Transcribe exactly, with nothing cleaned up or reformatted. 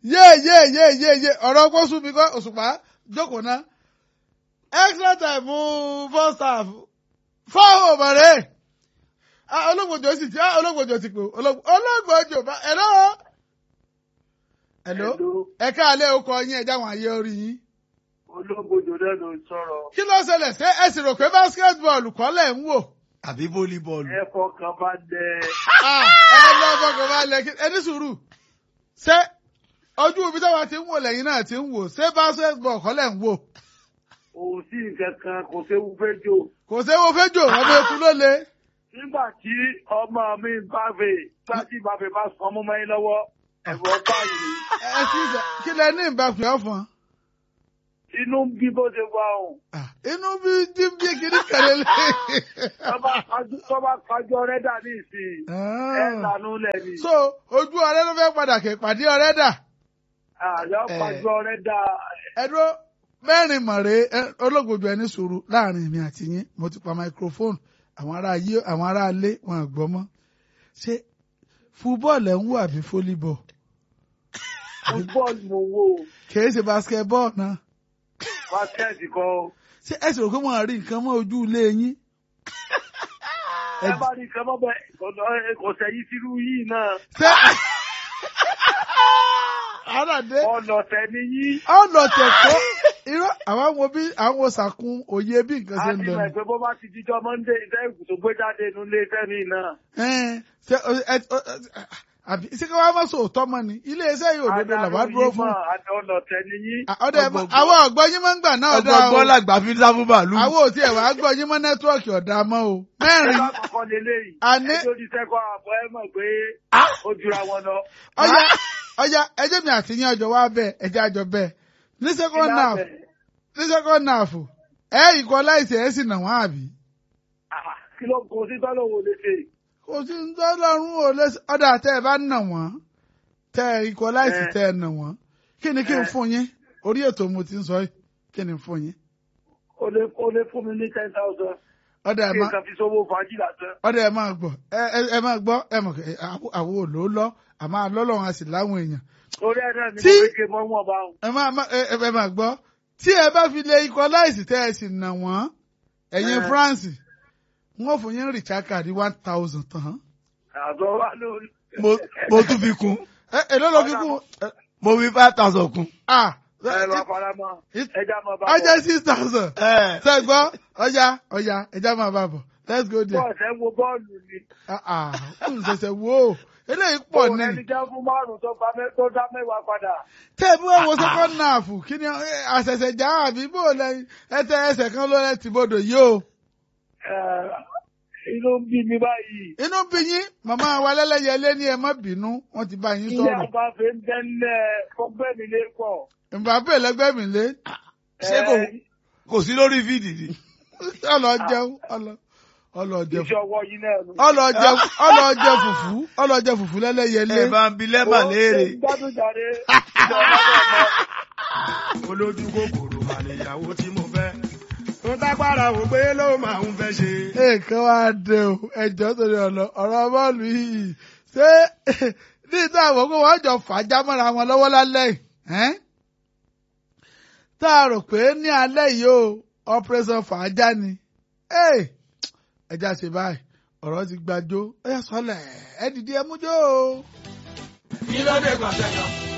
yé yé yé yé yé ọ̀rọ̀ ọgbọ́n sún mi kọ́ Òṣùpá jókòó ná extra time fún first half fáwọn ọmọdé olóògbòjò sì ti olóògbòjò ti pè olóògbòjò bá ẹ̀rọ ẹ̀ló ẹ̀ka alẹ́ okọ̀ yín ẹ̀já wọn ayé orí yín. olóògbòjò lẹ́nu sọ̀rọ̀. kí ló ṣẹlẹ̀ ṣé ẹ sì rò pé basketball kọ́ lẹ̀ ń wò. àbí volleyball. ẹ fọkàn bá dẹ. ẹ lọ fọkàn bá lẹ ẹ ní sùúrù ṣé ojú ibi táwa ti ń wò lẹ́yìn náà ti ń wò ṣé basketball kọ́ lẹ̀ ń wò. òun sì kankan kò séwu fẹjọ. kò séwu fẹjọ ọmọ eku ló le. nígbà tí ọmọ mi bá fè gbájú bá fè bá sọ ọmọ mẹ́rin lọ́wọ́ ẹ̀fọ́ báyìí. ẹ sì kí lẹ ní ìbáfẹ́ ọ̀fọ̀n. inú ń bí bó ṣe wà o. inú bí bí bí kiri kẹlẹ lé. tọ́ba kájú ọ̀rẹ́ dà ní ìsìn ẹ̀ lànà lẹ́ni. so ojú ọ̀rẹ́ ló fẹ́ padà kẹ́ pàdé ọ̀rẹ́ dà. àyọ̀ kájú ọ̀rẹ́ dà. ẹ dúró mẹ́rin mọ̀rẹ́ olóògbòjò ẹni sùúrù láàrin mi àti yín mo ti pa microphone àwọn ará yí àwọn ará ilé wọn àgbọ́ mọ́ ṣé fúbọ́ọ̀lù ẹ̀ ń wò àbí fólíbọ̀. fúbọ́ọ̀lù mo wò. kìí ṣe basketball náà. báskẹ́ẹ̀tì kan. ṣé ẹ sì rò pé wọ́n rí nǹkan mọ́ ojú ilé yín. ẹ bá rí nǹkan mọ́ bẹ́ẹ̀ kò sẹ́yìn sírú yìí náà. ṣé àràdé. ọlọ̀tẹ̀ ni yín. ọlọ̀tẹ̀ kọ́ irọ́ àwọn wo bí àwọn sàkún òye bí nǹkan ṣe ń lọ. a ti mọ̀ pé bó bá ti jíjọ́ monday iṣẹ́ ìkù tó gbé jáde nínú ilé iṣẹ́ mi náà. ṣé àbí ṣé kí wọ́n má sọ òótọ́ mọ́ ni ilé iṣẹ́ yìí òdodo làbá dúró fún. ọlọ̀tẹ̀ ni yín. àwọn ọ̀gbọ́n yín máa ń gbà náà ọ̀dà o. ọgbọ́n làgbà fi sáfù bàálù. àwọn ò tiẹ̀ wá gbọ́ yín mọ́ nẹ́tíwọ̀kì ọ̀dà mọ́ o. mẹ́rin. ẹ bá kọ́kọ́ lélẹ́yìí. àní. ẹjọ́ ti sẹ́kọ̀ àbọ̀ ẹ mọ̀ pé ó jura wọn lọ. ọ̀yá ọ̀yá ẹjẹ́ mi àti yín ọjọ́ wá bẹ́ẹ̀ ẹjẹ́ àjọ bẹ́ẹ̀ ní second half ní second half ẹ ìkọ́ láìsí ẹ̀ sì nà wọ́n àbí. kí ló kò sí tọ́lọ̀ wò lè ṣe. kò sí tọ́lọ́run ò lè ṣe ọ̀dà tẹ́ ẹ bá nà wọ́n tẹ́ ẹ ìkọ́ láìsí tẹ́ ẹ nà wọ́n kí ni kí n fún yín orí ètò mo ti ń sọ yìí kí ni fún yín. o lè o lè fún mi ní ten thousand. ọ̀dà ẹ̀ máa kí n kàn fi sówó fàájì lásán. ọ̀dà ẹ̀ máa gbọ́ ẹ máa gbọ́ ẹ mọ̀ àwọn ò lò ó lọ àmọ́ àlọ́lọ́run a sì láwọn èèyàn. orí ẹ̀ náà ni mo fi ké mọ́ wọn bá wọn. ẹ máa ẹ máa gbọ́ tí ẹ bá fi lè ikọ̀ láìsí tẹ́ ẹ sì nà wọ́n ẹ̀yin France wọ́n fún yín richard card one thousand tán. àbọ̀ wà lórí. mo tún fi kún. èló ló fi kún. mo fi five thousand kún. ẹ lọ faramọ́ ẹja máa bá bọ̀. ọjà six thousand. sẹ́gbọ́ ọjà ọjà ẹja máa bá bọ̀ let's go there. bọ́ọ̀sẹ̀ wo bọ́ọ̀lù ni. kún ṣẹ̀ṣẹ̀ wo eléyìí pọ̀ ní. òun ẹni jẹ́ fún márùn-ún tó dá mẹ́wàá padà. tẹ́ ẹ bí wọ́n wo second half kí ni àṣẹ̀ṣẹ̀ já àbí bó lẹ́yìn ẹ tẹ ẹsẹ̀ kan ló rẹ̀ tìbodò yìí o. inú ń bí mi báyìí. inú ń bí yín màmá wa lẹ́lẹ́yẹlé ní ẹ má bínú wọ́n ti bá yín sọ̀rọ̀. ilé àbáfẹ́ ń tẹ́lẹ̀ fọgbẹ́ mi lé pọ̀. Mbappe lẹ́gbẹ́ mi lé. ṣé kò sí lórí fídì ni. ọlọ jẹun ọlọ ọlọ jẹ fùfú. ìṣọwọ́ yín náà nù. ọlọ jẹ ọlọ jẹ fùfú ọlọ jẹ fùfú lẹ́lẹ́yẹlé. ẹ bá ń bi lẹ́mà léèrè. olójú kòkòrò mà níyàwó tí mo fẹ́. ń tágbára wò pé ló máa ń fẹ́ ṣe. èèkàn wá dé o ẹjọ́ torí ọ̀nà ọ̀rọ̀ bọ́ọ̀lù yìí ṣé ní ìta àwọn kó wọ́n jọ fàájà mọ́ra wọn lọ́wọ́ lálẹ́ yìí. tá a rò pé ní alẹ́ yìí o operation fàájà ni ẹja ṣe báyìí ọ̀rọ̀ ti gbàjó ẹ sọlẹ̀ ẹ dìde ẹ mújó. kí ló dé gbọ̀nsẹ̀ kan.